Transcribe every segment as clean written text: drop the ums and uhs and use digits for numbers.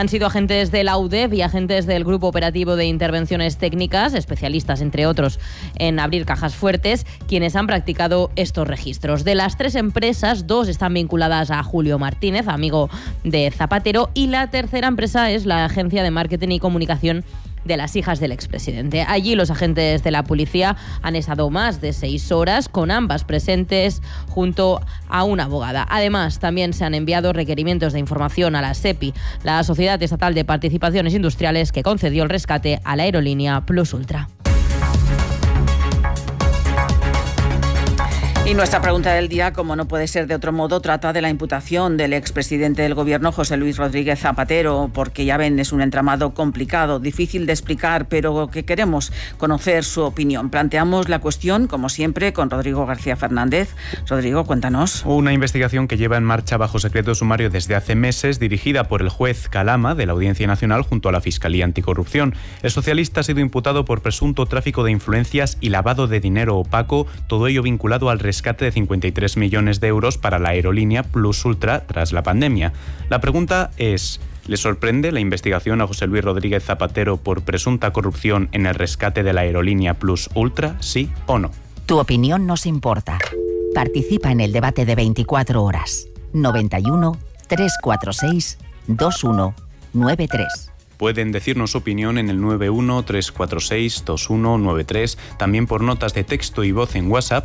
Han sido agentes de la UDEF y agentes del Grupo Operativo de Intervenciones Técnicas, especialistas, entre otros, en abrir cajas fuertes, quienes han practicado estos registros. De las 3 empresas, 2 están vinculadas a Julio Martínez, amigo de Zapatero, y la tercera empresa es la agencia de marketing y comunicación de las hijas del expresidente. Allí los agentes de la policía han estado más de 6 horas, con ambas presentes junto a una abogada. Además, también se han enviado requerimientos de información a la SEPI, la Sociedad Estatal de Participaciones Industriales, que concedió el rescate a la aerolínea Plus Ultra. Y nuestra pregunta del día, como no puede ser de otro modo, trata de la imputación del expresidente del Gobierno, José Luis Rodríguez Zapatero, porque ya ven, es un entramado complicado, difícil de explicar, pero que queremos conocer su opinión. Planteamos la cuestión, como siempre, con Rodrigo García Fernández. Rodrigo, cuéntanos. Una investigación que lleva en marcha bajo secreto sumario desde hace meses, dirigida por el juez Calama de la Audiencia Nacional junto a la Fiscalía Anticorrupción. El socialista ha sido imputado por presunto tráfico de influencias y lavado de dinero opaco, todo ello vinculado al rescate de 53 millones de euros para la aerolínea Plus Ultra tras la pandemia. La pregunta es: ¿le sorprende la investigación a José Luis Rodríguez Zapatero por presunta corrupción en el rescate de la aerolínea Plus Ultra, sí o no? Tu opinión nos importa. Participa en el debate de 24 horas. 91 346 2193. Pueden decirnos su opinión en el 91-346-2193, también por notas de texto y voz en WhatsApp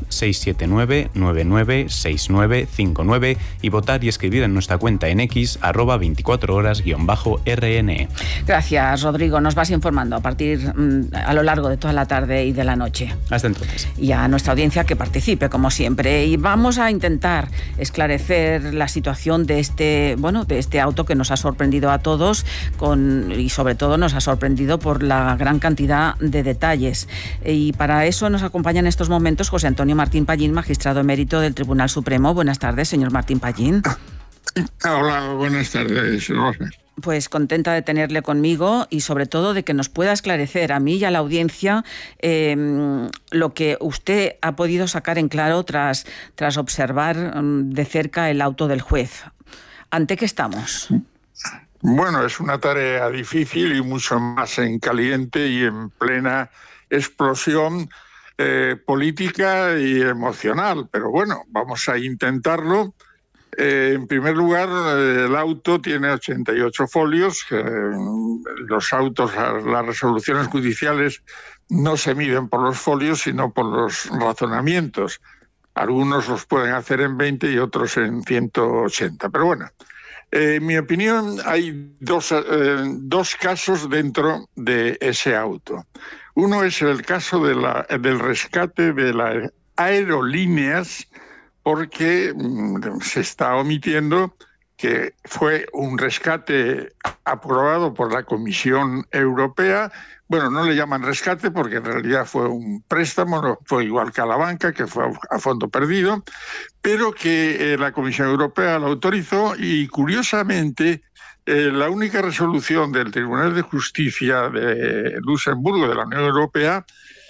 679-996959 y votar y escribir en nuestra cuenta en X @24horas_RNE. Gracias, Rodrigo. Nos vas informando a lo largo de toda la tarde y de la noche. Hasta entonces. Y a nuestra audiencia que participe, como siempre. Y vamos a intentar esclarecer la situación de este auto que nos ha sorprendido a todos y sobre todo nos ha sorprendido por la gran cantidad de detalles. Y para eso nos acompaña en estos momentos José Antonio Martín Pallín, magistrado emérito del Tribunal Supremo. Buenas tardes, señor Martín Pallín. Hola, buenas tardes, Rosa. Pues contenta de tenerle conmigo y sobre todo de que nos pueda esclarecer a mí y a la audiencia lo que usted ha podido sacar en claro tras observar de cerca el auto del juez. ¿Ante qué estamos? Bueno, es una tarea difícil y mucho más en caliente y en plena explosión política y emocional. Pero bueno, vamos a intentarlo. En primer lugar, el auto tiene 88 folios. Los autos, las resoluciones judiciales no se miden por los folios, sino por los razonamientos. Algunos los pueden hacer en 20 y otros en 180. Pero bueno, en mi opinión, hay dos casos dentro de ese auto. Uno es el caso del rescate de las aerolíneas, porque se está omitiendo que fue un rescate aprobado por la Comisión Europea. Bueno, no le llaman rescate porque en realidad fue un préstamo, no fue igual que a la banca, que fue a fondo perdido, pero que la Comisión Europea lo autorizó y, curiosamente, la única resolución del Tribunal de Justicia de Luxemburgo, de la Unión Europea,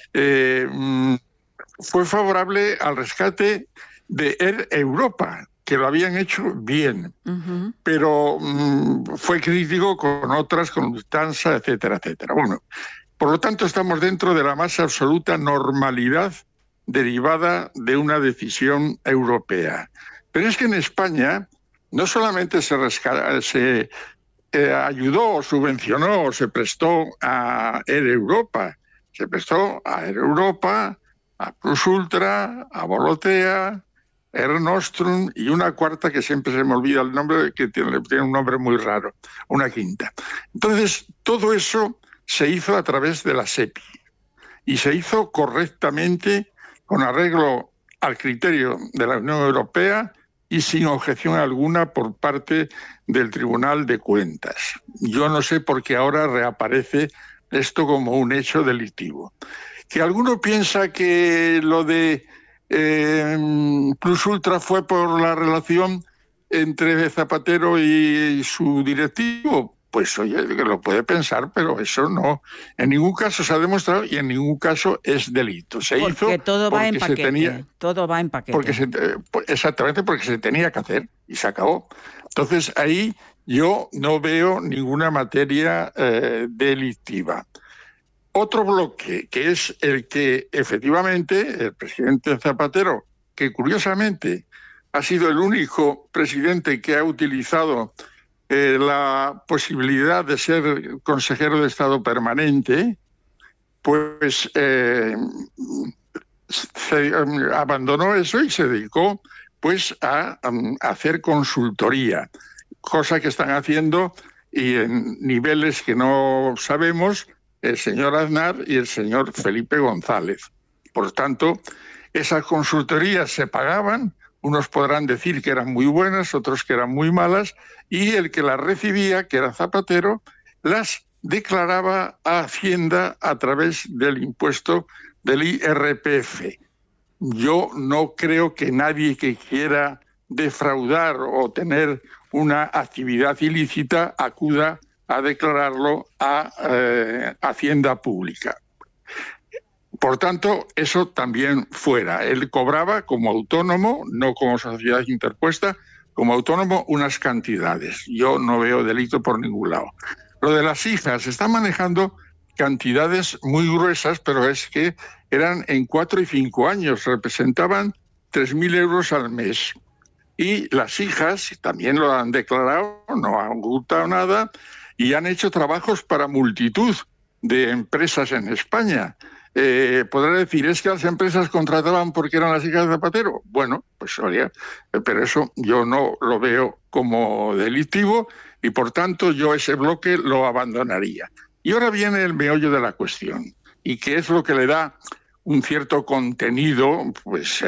fue favorable al rescate de Air Europa, que lo habían hecho bien, pero fue crítico con otras, con Lufthansa, etcétera, etcétera. Bueno, por lo tanto, estamos dentro de la más absoluta normalidad derivada de una decisión europea. Pero es que en España no solamente se ayudó, o subvencionó, o se prestó a Air Europa, se prestó a Air Europa, a Plus Ultra, a Volotea, Air Nostrum y una cuarta que siempre se me olvida el nombre, que tiene un nombre muy raro, una quinta. Entonces, todo eso se hizo a través de la SEPI y se hizo correctamente, con arreglo al criterio de la Unión Europea y sin objeción alguna por parte del Tribunal de Cuentas. Yo no sé por qué ahora reaparece esto como un hecho delictivo. Que alguno piensa que lo de Plus Ultra fue por la relación entre Zapatero y su directivo, pues oye, que lo puede pensar, pero eso no, en ningún caso se ha demostrado y en ningún caso es delito. Porque todo va en paquete. Todo va en paquete. Exactamente, porque se tenía que hacer y se acabó. Entonces ahí yo no veo ninguna materia delictiva. Otro bloque, que es el que efectivamente el presidente Zapatero, que curiosamente ha sido el único presidente que ha utilizado la posibilidad de ser consejero de Estado permanente, pues abandonó eso y se dedicó pues a hacer consultoría, cosa que están haciendo y en niveles que no sabemos el señor Aznar y el señor Felipe González. Por tanto, esas consultorías se pagaban, unos podrán decir que eran muy buenas, otros que eran muy malas, y el que las recibía, que era Zapatero, las declaraba a Hacienda a través del impuesto del IRPF. Yo no creo que nadie que quiera defraudar o tener una actividad ilícita acuda a declararlo a Hacienda Pública. Por tanto, eso también fuera. Él cobraba como autónomo, no como sociedad interpuesta, como autónomo unas cantidades. Yo no veo delito por ningún lado. Lo de las hijas, se están manejando cantidades muy gruesas, pero es que eran en 4 y 5 años, representaban 3.000 euros al mes. Y las hijas también lo han declarado, no han ocultado nada, y han hecho trabajos para multitud de empresas en España. Podrá decir, ¿es que las empresas contrataban porque eran las hijas de Zapatero? Bueno, pues oye, pero eso yo no lo veo como delictivo y por tanto yo ese bloque lo abandonaría. Y ahora viene el meollo de la cuestión y que es lo que le da un cierto contenido, pues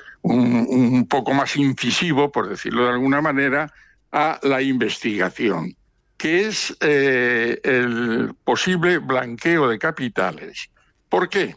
un poco más incisivo, por decirlo de alguna manera, a la investigación, que es el posible blanqueo de capitales. ¿Por qué?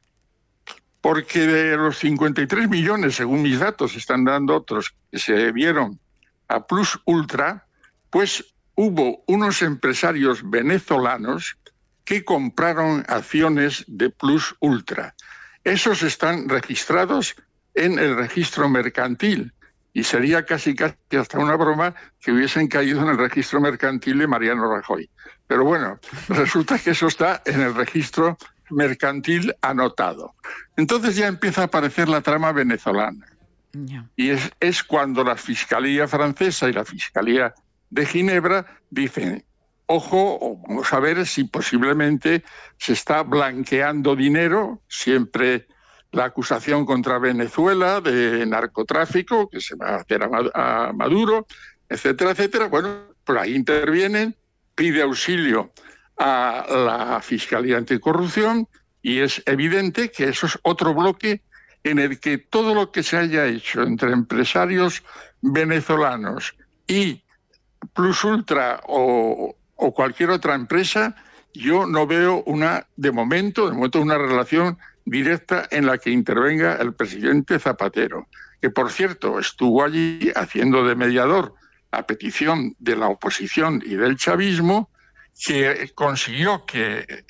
Porque de los 53 millones, según mis datos, están dando otros, que se vieron a Plus Ultra, pues hubo unos empresarios venezolanos que compraron acciones de Plus Ultra. Esos están registrados en el registro mercantil y sería casi hasta una broma que hubiesen caído en el registro mercantil de Mariano Rajoy. Pero bueno, resulta que eso está en el registro mercantil anotado. Entonces ya empieza a aparecer la trama venezolana. Y es cuando la Fiscalía francesa y la Fiscalía de Ginebra dicen, ojo, vamos a ver si posiblemente se está blanqueando dinero, siempre la acusación contra Venezuela de narcotráfico, que se va a hacer a Maduro, etcétera, etcétera. Bueno, por ahí intervienen, pide auxilio a la Fiscalía Anticorrupción y es evidente que eso es otro bloque en el que todo lo que se haya hecho entre empresarios venezolanos y Plus Ultra o cualquier otra empresa, yo no veo de momento una relación directa en la que intervenga el presidente Zapatero, que por cierto estuvo allí haciendo de mediador a petición de la oposición y del chavismo, que consiguió que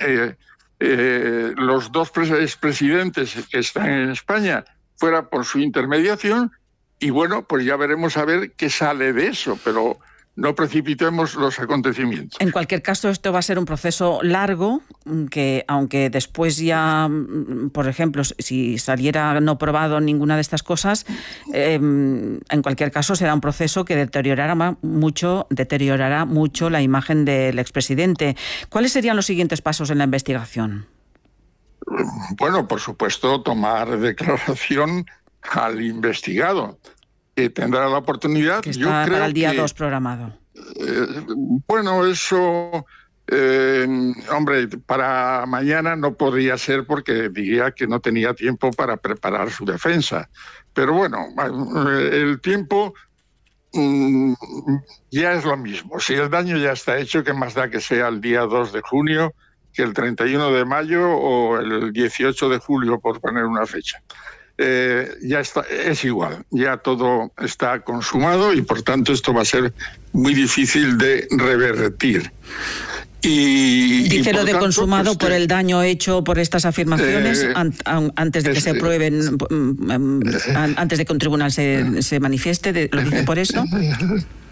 los dos expresidentes que están en España fuera por su intermediación y bueno, pues ya veremos a ver qué sale de eso, pero no precipitemos los acontecimientos. En cualquier caso, esto va a ser un proceso largo, que aunque después ya, por ejemplo, si saliera no probado ninguna de estas cosas, en cualquier caso será un proceso que deteriorará mucho la imagen del expresidente. ¿Cuáles serían los siguientes pasos en la investigación? Bueno, por supuesto, tomar declaración al investigado, que tendrá la oportunidad. Que está para el día 2 programado. Bueno, eso, hombre, para mañana no podría ser porque diría que no tenía tiempo para preparar su defensa. Pero bueno, el tiempo ya es lo mismo. Si el daño ya está hecho, ¿qué más da que sea el día 2 de junio, que el 31 de mayo o el 18 de julio, por poner una fecha? Ya está, es igual, ya todo está consumado y por tanto esto va a ser muy difícil de revertir. Dice lo de tanto, consumado pues, por el daño hecho por estas afirmaciones antes de que se prueben, antes de que un tribunal se manifieste, ¿lo dice por eso?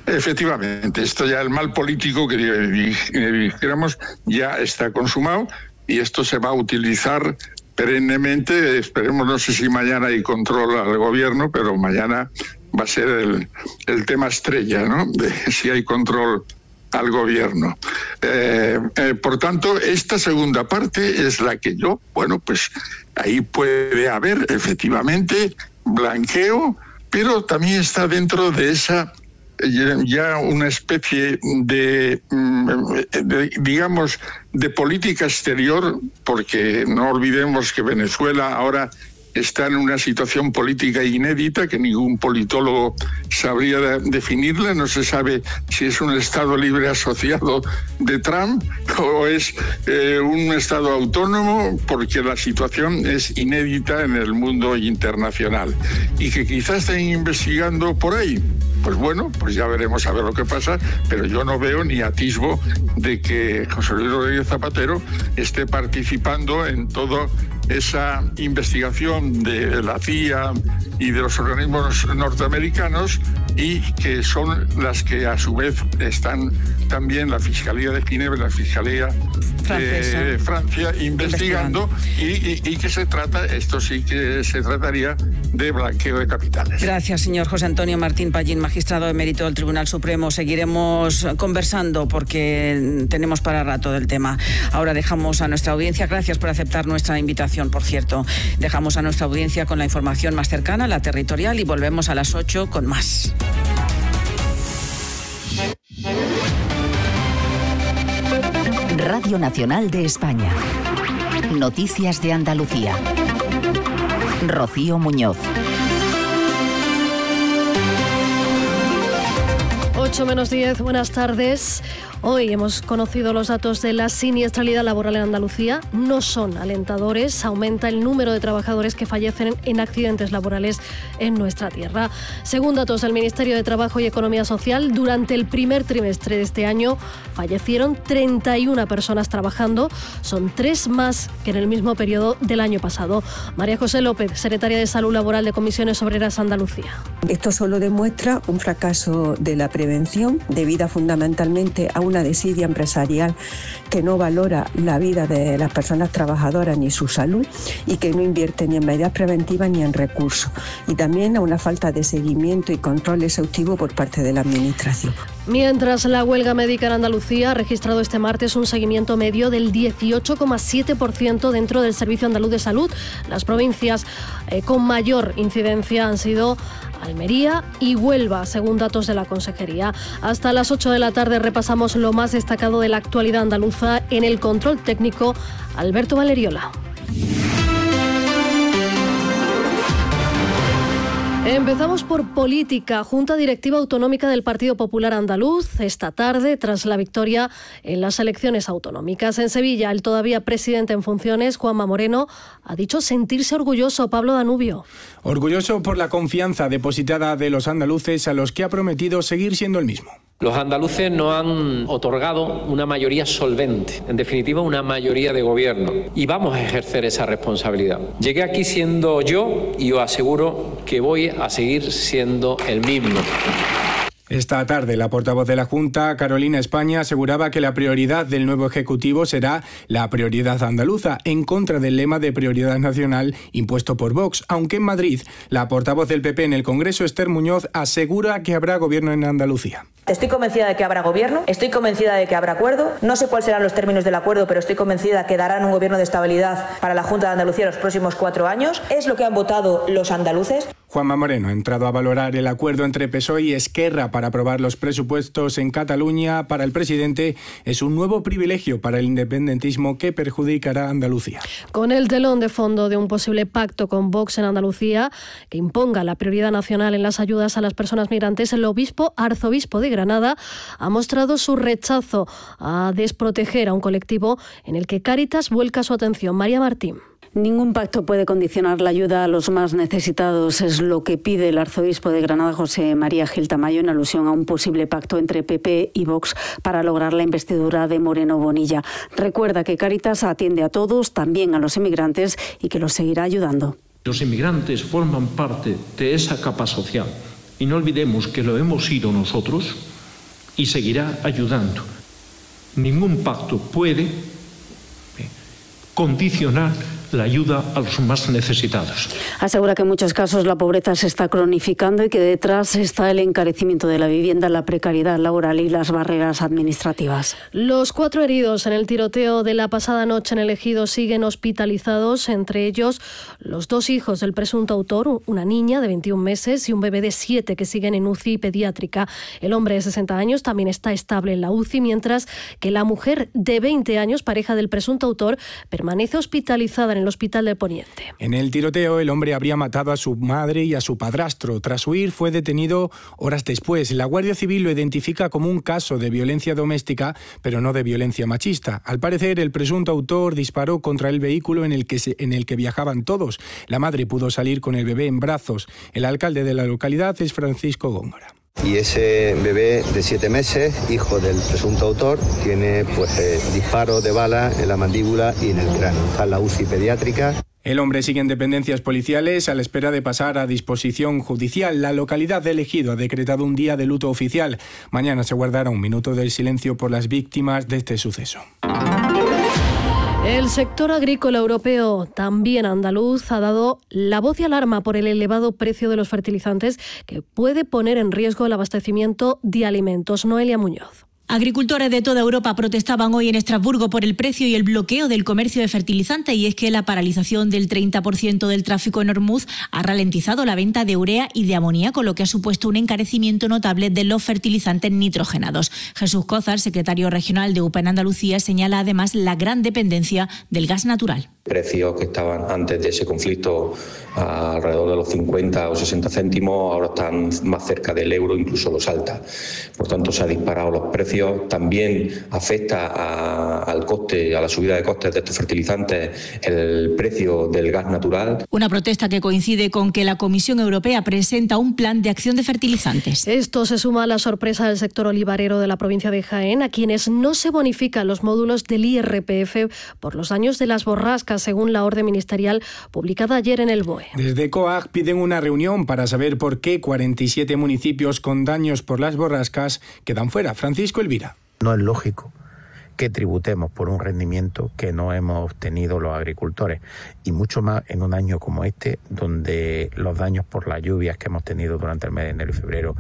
Efectivamente, esto ya el mal político que dijéramos ya está consumado y esto se va a utilizar perennemente. Esperemos, no sé si mañana hay control al gobierno, pero mañana va a ser el tema estrella, ¿no? De si hay control al gobierno. Por tanto, esta segunda parte es la que pues ahí puede haber efectivamente blanqueo, pero también está dentro de esa ya una especie de digamos, de política exterior, porque no olvidemos que Venezuela ahora está en una situación política inédita que ningún politólogo sabría definirla. No se sabe si es un Estado libre asociado de Trump o es un Estado autónomo, porque la situación es inédita en el mundo internacional. Y que quizás estén investigando por ahí. Pues bueno, pues ya veremos a ver lo que pasa, pero yo no veo ni atisbo de que José Luis Rodríguez Zapatero esté participando en toda esa investigación de la CIA y de los organismos norteamericanos, y que son las que a su vez están también la Fiscalía de Ginebra y la Fiscalía de Francia investigando. Y que se trata, esto sí que se trataría de blanqueo de capitales. Gracias, señor José Antonio Martín Pallín, magistrado emérito del Tribunal Supremo. Seguiremos conversando porque tenemos para rato del tema. Ahora dejamos a nuestra audiencia, gracias por aceptar nuestra invitación, por cierto, dejamos a nuestra audiencia con la información más cercana, la territorial, y volvemos a las 8 con más. Radio Nacional de España. Noticias de Andalucía. Rocío Muñoz. 8:10, buenas tardes. Hoy hemos conocido los datos de la siniestralidad laboral en Andalucía. No son alentadores. Aumenta el número de trabajadores que fallecen en accidentes laborales en nuestra tierra. Según datos del Ministerio de Trabajo y Economía Social, durante el primer trimestre de este año fallecieron 31 personas trabajando. Son 3 más que en el mismo periodo del año pasado. María José López, secretaria de Salud Laboral de Comisiones Obreras Andalucía. Esto solo demuestra un fracaso de la prevención, debida fundamentalmente a una desidia empresarial que no valora la vida de las personas trabajadoras ni su salud, y que no invierte ni en medidas preventivas ni en recursos, y también a una falta de seguimiento y control exhaustivo por parte de la Administración. Mientras, la huelga médica en Andalucía ha registrado este martes un seguimiento medio del 18,7% dentro del Servicio Andaluz de Salud. Las provincias con mayor incidencia han sido Almería y Huelva, según datos de la Consejería. Hasta las 8 de la tarde repasamos lo más destacado de la actualidad andaluza. En el control técnico, Alberto Valeriola. Empezamos por política. Junta Directiva Autonómica del Partido Popular Andaluz, esta tarde, tras la victoria en las elecciones autonómicas. En Sevilla, el todavía presidente en funciones, Juanma Moreno, ha dicho sentirse orgulloso. Pablo Danubio. Orgulloso por la confianza depositada de los andaluces, a los que ha prometido seguir siendo el mismo. Los andaluces nos han otorgado una mayoría solvente, en definitiva una mayoría de gobierno, y vamos a ejercer esa responsabilidad. Llegué aquí siendo yo y os aseguro que voy a seguir siendo el mismo. Esta tarde, la portavoz de la Junta, Carolina España, aseguraba que la prioridad del nuevo Ejecutivo será la prioridad andaluza, en contra del lema de prioridad nacional impuesto por Vox, aunque en Madrid, la portavoz del PP en el Congreso, Esther Muñoz, asegura que habrá gobierno en Andalucía. Estoy convencida de que habrá gobierno, estoy convencida de que habrá acuerdo. No sé cuáles serán los términos del acuerdo, pero estoy convencida que darán un gobierno de estabilidad para la Junta de Andalucía los próximos 4 años. Es lo que han votado los andaluces. Juanma Moreno ha entrado a valorar el acuerdo entre PSOE y Esquerra para aprobar los presupuestos en Cataluña. Para el presidente es un nuevo privilegio para el independentismo que perjudicará a Andalucía. Con el telón de fondo de un posible pacto con Vox en Andalucía que imponga la prioridad nacional en las ayudas a las personas migrantes, el arzobispo de Granada ha mostrado su rechazo a desproteger a un colectivo en el que Cáritas vuelca su atención. María Martín. Ningún pacto puede condicionar la ayuda a los más necesitados, es lo que pide el arzobispo de Granada, José María Gil Tamayo, en alusión a un posible pacto entre PP y Vox para lograr la investidura de Moreno Bonilla. Recuerda que Cáritas atiende a todos, también a los inmigrantes, y que los seguirá ayudando. Los inmigrantes forman parte de esa capa social y no olvidemos que lo hemos sido nosotros y seguirá ayudando. Ningún pacto puede condicionar la ayuda a los más necesitados. Asegura que en muchos casos la pobreza se está cronificando y que detrás está el encarecimiento de la vivienda, la precariedad laboral y las barreras administrativas. Los 4 heridos en el tiroteo de la pasada noche en el Ejido siguen hospitalizados, entre ellos los 2 hijos del presunto autor, una niña de 21 meses y un bebé de 7 que siguen en UCI pediátrica. El hombre de 60 años también está estable en la UCI, mientras que la mujer de 20 años, pareja del presunto autor, permanece hospitalizada en el Hospital del Poniente. En el tiroteo, el hombre habría matado a su madre y a su padrastro. Tras huir, fue detenido horas después. La Guardia Civil lo identifica como un caso de violencia doméstica, pero no de violencia machista. Al parecer, el presunto autor disparó contra el vehículo en el que viajaban todos. La madre pudo salir con el bebé en brazos. El alcalde de la localidad es Francisco Góngora. Y ese bebé de 7 meses, hijo del presunto autor, tiene disparos de bala en la mandíbula y en el cráneo. Está en la UCI pediátrica. El hombre sigue en dependencias policiales a la espera de pasar a disposición judicial. La localidad de Ejido ha decretado un día de luto oficial. Mañana se guardará un minuto de silencio por las víctimas de este suceso. El sector agrícola europeo, también andaluz, ha dado la voz de alarma por el elevado precio de los fertilizantes que puede poner en riesgo el abastecimiento de alimentos. Noelia Muñoz. Agricultores de toda Europa protestaban hoy en Estrasburgo por el precio y el bloqueo del comercio de fertilizantes, y es que la paralización del 30% del tráfico en Ormuz ha ralentizado la venta de urea y de amoníaco, lo que ha supuesto un encarecimiento notable de los fertilizantes nitrogenados. Jesús Cózar, secretario regional de UPA en Andalucía, señala además la gran dependencia del gas natural. Precios que estaban antes de ese conflicto alrededor de los 50 o 60 céntimos, ahora están más cerca del euro, incluso los alta. Por tanto, se han disparado los precios. También afecta al coste, a la subida de costes de estos fertilizantes, el precio del gas natural. Una protesta que coincide con que la Comisión Europea presenta un plan de acción de fertilizantes. Esto se suma a la sorpresa del sector olivarero de la provincia de Jaén, a quienes no se bonifican los módulos del IRPF por los daños de las borrascas, según la orden ministerial publicada ayer en el BOE. Desde COAG piden una reunión para saber por qué 47 municipios con daños por las borrascas quedan fuera. Francisco Elvira. No es lógico que tributemos por un rendimiento que no hemos obtenido los agricultores, y mucho más en un año como este, donde los daños por las lluvias que hemos tenido durante el mes de enero y febrero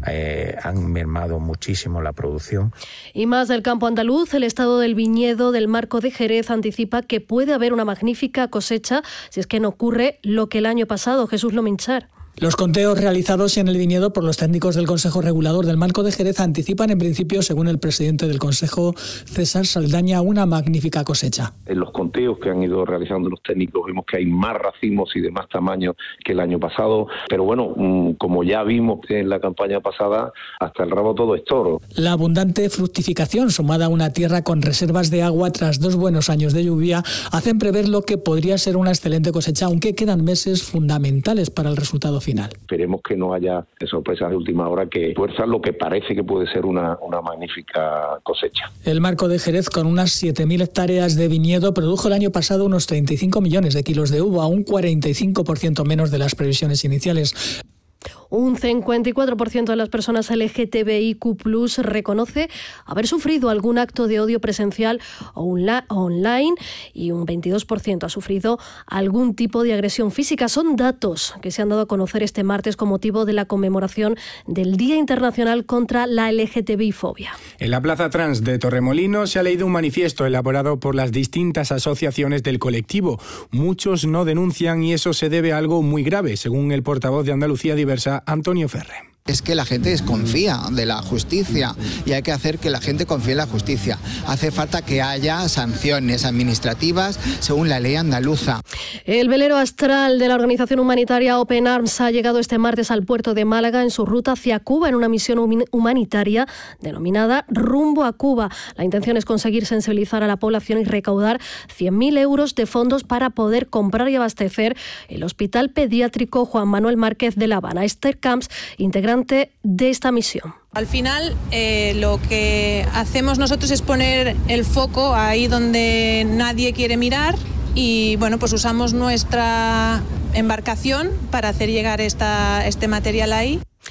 han mermado muchísimo la producción. Y más del campo andaluz, el estado del viñedo del Marco de Jerez anticipa que puede haber una magnífica cosecha si es que no ocurre lo que el año pasado. Jesús Lominchar. Los conteos realizados en el viñedo por los técnicos del Consejo Regulador del Marco de Jerez anticipan en principio, según el presidente del Consejo, César Saldaña, una magnífica cosecha. En los conteos que han ido realizando los técnicos vemos que hay más racimos y de más tamaño que el año pasado, pero bueno, como ya vimos en la campaña pasada, hasta el rabo todo es toro. La abundante fructificación, sumada a una tierra con reservas de agua tras 2 buenos años de lluvia, hacen prever lo que podría ser una excelente cosecha, aunque quedan meses fundamentales para el resultado final. Esperemos que no haya sorpresas de última hora que fuerzan lo que parece que puede ser una magnífica cosecha. El Marco de Jerez, con unas 7.000 hectáreas de viñedo, produjo el año pasado unos 35 millones de kilos de uva, un 45% menos de las previsiones iniciales. Un 54% de las personas LGTBIQ+ reconoce haber sufrido algún acto de odio presencial o online, y un 22% ha sufrido algún tipo de agresión física. Son datos que se han dado a conocer este martes con motivo de la conmemoración del Día Internacional contra la LGTBI-fobia. En la Plaza Trans de Torremolinos se ha leído un manifiesto elaborado por las distintas asociaciones del colectivo. Muchos no denuncian, y eso se debe a algo muy grave, según el portavoz de Andalucía Diversa, Antonio Ferre. Es que la gente desconfía de la justicia y hay que hacer que la gente confíe en la justicia. Hace falta que haya sanciones administrativas según la ley andaluza. El velero astral de la organización humanitaria Open Arms ha llegado este martes al puerto de Málaga en su ruta hacia Cuba en una misión humanitaria denominada Rumbo a Cuba. La intención es conseguir sensibilizar a la población y recaudar 100.000 euros de fondos para poder comprar y abastecer el Hospital Pediátrico Juan Manuel Márquez de La Habana. Esther Camps, integrante de esta misión. Al final, lo que hacemos nosotros es poner el foco ahí donde nadie quiere mirar y bueno, pues usamos nuestra embarcación para hacer llegar este material ahí.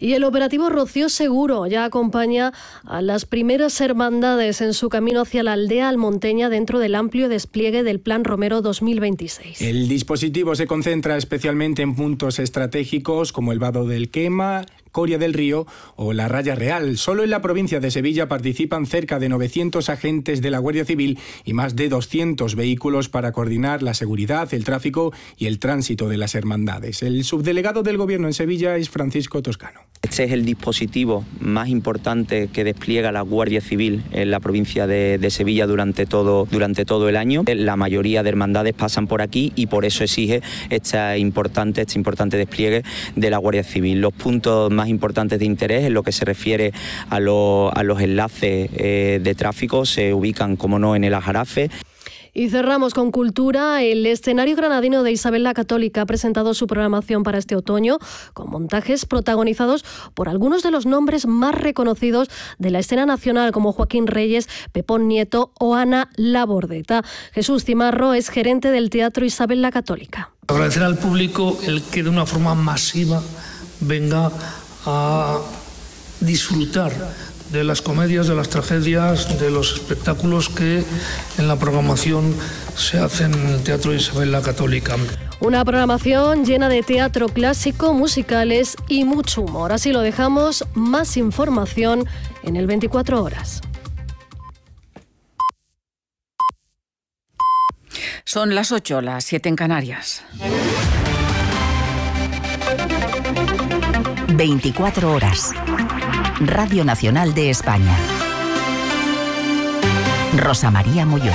Y el operativo Rocío Seguro ya acompaña a las primeras hermandades en su camino hacia la aldea almonteña dentro del amplio despliegue del Plan Romero 2026. El dispositivo se concentra especialmente en puntos estratégicos como el Vado del Quema, Coria del Río o la Raya Real. Solo en la provincia de Sevilla participan cerca de 900 agentes de la Guardia Civil y más de 200 vehículos para coordinar la seguridad, el tráfico y el tránsito de las hermandades. El subdelegado del Gobierno en Sevilla es Francisco Toscano. Este es el dispositivo más importante que despliega la Guardia Civil en la provincia de Sevilla durante todo el año. La mayoría de hermandades pasan por aquí y por eso exige este importante despliegue de la Guardia Civil. Los puntos más importantes de interés en lo que se refiere a los enlaces de tráfico se ubican, como no, en el Aljarafe. Y cerramos con cultura. El escenario granadino de Isabel la Católica ha presentado su programación para este otoño, con montajes protagonizados por algunos de los nombres más reconocidos de la escena nacional, como Joaquín Reyes, Pepón Nieto o Ana Labordeta. Jesús Cimarro es gerente del Teatro Isabel la Católica. Agradecer al público el que de una forma masiva venga a disfrutar de las comedias, de las tragedias, de los espectáculos que en la programación se hacen en el Teatro Isabel la Católica. Una programación llena de teatro clásico, musicales y mucho humor. Así lo dejamos. Más información en el 24 horas. Son las 8, las 7 en Canarias. 24 horas. Radio Nacional de España. Rosa María Molló.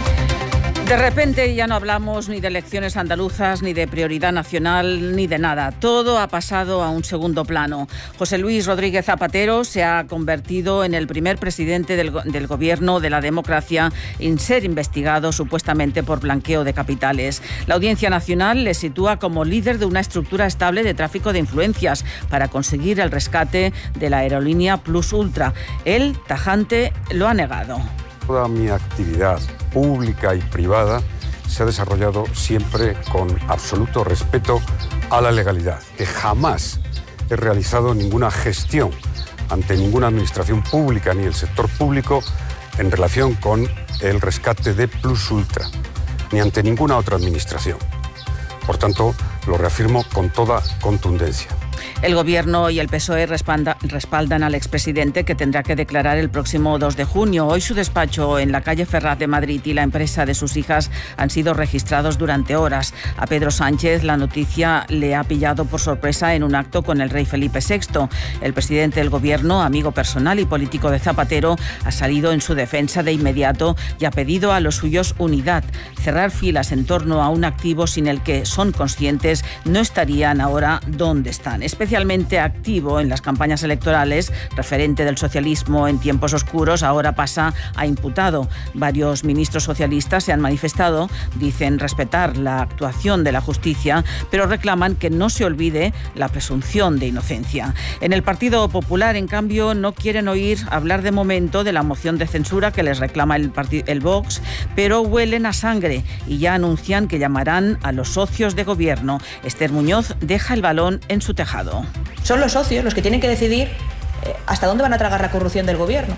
De repente ya no hablamos ni de elecciones andaluzas, ni de prioridad nacional, ni de nada. Todo ha pasado a un segundo plano. José Luis Rodríguez Zapatero se ha convertido en el primer presidente del gobierno de la democracia en ser investigado supuestamente por blanqueo de capitales. La Audiencia Nacional le sitúa como líder de una estructura estable de tráfico de influencias para conseguir el rescate de la aerolínea Plus Ultra. Él, tajante, lo ha negado. Toda mi actividad pública y privada se ha desarrollado siempre con absoluto respeto a la legalidad, que jamás he realizado ninguna gestión ante ninguna administración pública ni el sector público en relación con el rescate de Plus Ultra, ni ante ninguna otra administración. Por tanto, lo reafirmo con toda contundencia. El Gobierno y el PSOE respaldan al expresidente, que tendrá que declarar el próximo 2 de junio. Hoy su despacho en la calle Ferraz de Madrid y la empresa de sus hijas han sido registrados durante horas. A Pedro Sánchez la noticia le ha pillado por sorpresa en un acto con el rey Felipe VI. El presidente del Gobierno, amigo personal y político de Zapatero, ha salido en su defensa de inmediato y ha pedido a los suyos unidad. Cerrar filas en torno a un activo sin el que son conscientes no estarían ahora donde están. Especialmente activo en las campañas electorales, referente del socialismo en tiempos oscuros, ahora pasa a imputado. Varios ministros socialistas se han manifestado, dicen respetar la actuación de la justicia, pero reclaman que no se olvide la presunción de inocencia. En el Partido Popular, en cambio, no quieren oír hablar de momento de la moción de censura que les reclama el Vox, pero huelen a sangre y ya anuncian que llamarán a los socios de gobierno. Esther Muñoz deja el balón en su tejado. Son los socios los que tienen que decidir hasta dónde van a tragar la corrupción del gobierno.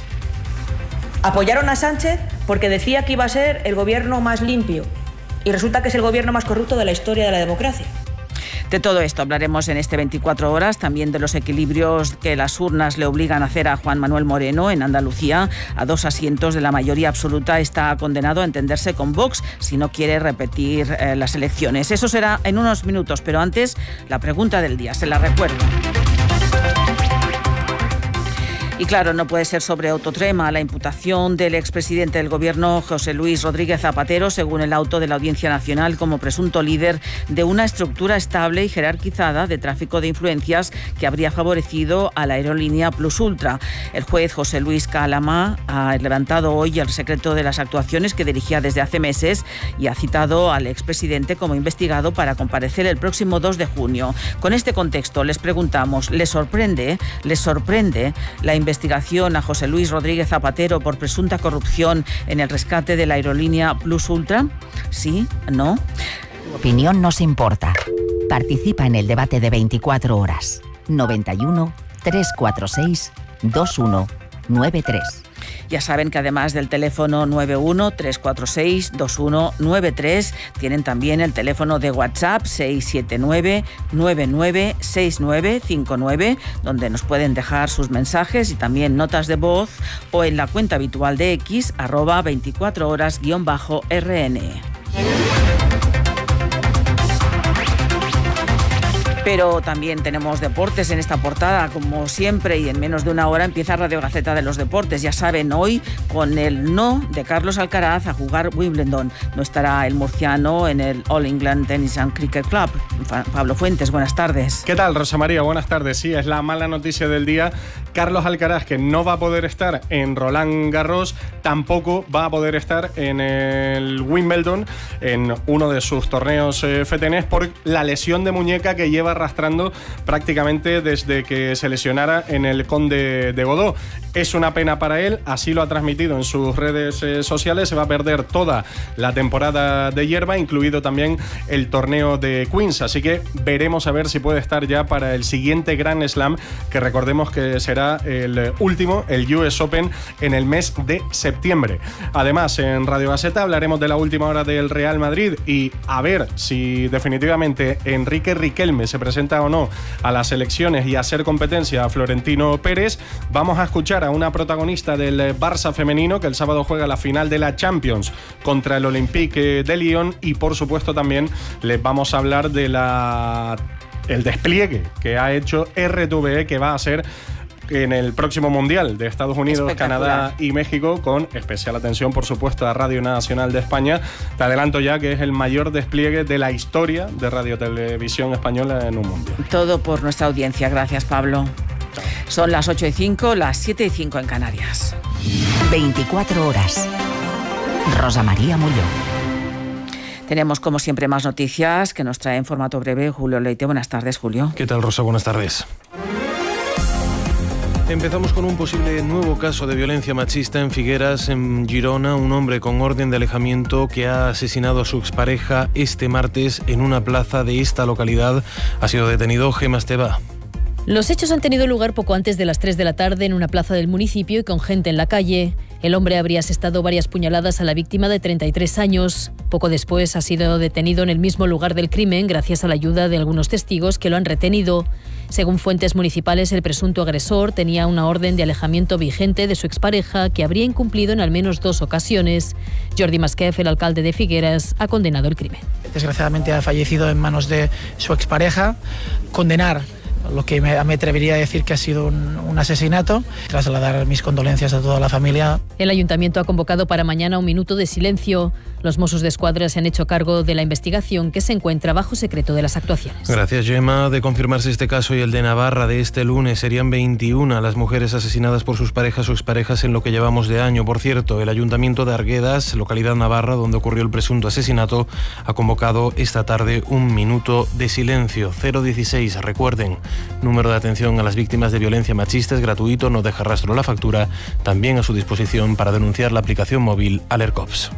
Apoyaron a Sánchez porque decía que iba a ser el gobierno más limpio y resulta que es el gobierno más corrupto de la historia de la democracia. De todo esto hablaremos en este 24 horas, también de los equilibrios que las urnas le obligan a hacer a Juan Manuel Moreno en Andalucía. A 2 asientos de la mayoría absoluta está condenado a entenderse con Vox si no quiere repetir las elecciones. Eso será en unos minutos, pero antes la pregunta del día, se la recuerdo. Y claro, no puede ser sobre autotrema la imputación del expresidente del Gobierno, José Luis Rodríguez Zapatero, según el auto de la Audiencia Nacional, como presunto líder de una estructura estable y jerarquizada de tráfico de influencias que habría favorecido a la aerolínea Plus Ultra. El juez José Luis Calama ha levantado hoy el secreto de las actuaciones que dirigía desde hace meses y ha citado al expresidente como investigado para comparecer el próximo 2 de junio. Con este contexto les preguntamos, ¿les sorprende la investigación a José Luis Rodríguez Zapatero por presunta corrupción en el rescate de la aerolínea Plus Ultra? ¿Sí? ¿No? Tu opinión nos importa. Participa en el debate de 24 horas. 91 346 2193. Ya saben que además del teléfono 91-346-2193, tienen también el teléfono de WhatsApp 679-996959, donde nos pueden dejar sus mensajes y también notas de voz, o en la cuenta habitual de X, @24horas_RN. Pero también tenemos deportes en esta portada, como siempre, y en menos de una hora empieza Radio Gaceta de los Deportes. Ya saben, hoy con el no de Carlos Alcaraz a jugar Wimbledon. No estará el murciano en el All England Tennis and Cricket Club. Pablo Fuentes, buenas tardes. ¿Qué tal, Rosa María? Buenas tardes. Sí, es la mala noticia del día. Carlos Alcaraz, que no va a poder estar en Roland Garros, tampoco va a poder estar en el Wimbledon, en uno de sus torneos FTNs, por la lesión de muñeca que lleva arrastrando prácticamente desde que se lesionara en el Conde de Godó. Es una pena para él, así lo ha transmitido en sus redes sociales. Se va a perder toda la temporada de hierba, incluido también el torneo de Queens, así que veremos a ver si puede estar ya para el siguiente Grand Slam, que recordemos que será el último, el US Open, en el mes de septiembre. Además, en Radio Gaceta hablaremos de la última hora del Real Madrid y a ver si definitivamente Enrique Riquelme se presenta o no a las elecciones y a hacer competencia a Florentino Pérez. Vamos a escuchar a una protagonista del Barça femenino, que el sábado juega la final de la Champions contra el Olympique de Lyon, y por supuesto también les vamos a hablar de el despliegue que ha hecho RTVE, que va a ser en el próximo Mundial de Estados Unidos, Canadá y México, con especial atención, por supuesto, a Radio Nacional de España. Te adelanto ya que es el mayor despliegue de la historia de radiotelevisión española en un mundial. Todo por nuestra audiencia. Gracias, Pablo. Son las 8:05, las 7:05 en Canarias. 24 horas. Rosa María Mulló. Tenemos, como siempre, más noticias que nos trae en formato breve Julio Leite. Buenas tardes, Julio. ¿Qué tal, Rosa? Buenas tardes. Empezamos con un posible nuevo caso de violencia machista en Figueras, en Girona. Un hombre con orden de alejamiento que ha asesinado a su expareja este martes en una plaza de esta localidad ha sido detenido. Gemma Esteba. Los hechos han tenido lugar poco antes de las 3 de la tarde en una plaza del municipio y con gente en la calle. El hombre habría asestado varias puñaladas a la víctima de 33 años. Poco después ha sido detenido en el mismo lugar del crimen gracias a la ayuda de algunos testigos que lo han retenido. Según fuentes municipales, el presunto agresor tenía una orden de alejamiento vigente de su expareja que habría incumplido en al menos 2 ocasiones. Jordi Masquef, el alcalde de Figueras, ha condenado el crimen. Desgraciadamente ha fallecido en manos de su expareja. Condenar lo que me atrevería a decir que ha sido un asesinato. Trasladar mis condolencias a toda la familia. El ayuntamiento ha convocado para mañana un minuto de silencio. Los Mossos d'Esquadra se han hecho cargo de la investigación, que se encuentra bajo secreto de las actuaciones. Gracias, Gemma. De confirmarse este caso y el de Navarra de este lunes, serían 21 las mujeres asesinadas por sus parejas o exparejas en lo que llevamos de año. Por cierto, el ayuntamiento de Arguedas, localidad navarra donde ocurrió el presunto asesinato, ha convocado esta tarde un minuto de silencio. 016, recuerden, número de atención a las víctimas de violencia machista es gratuito, no deja rastro la factura, también a su disposición para denunciar la aplicación móvil Alercops.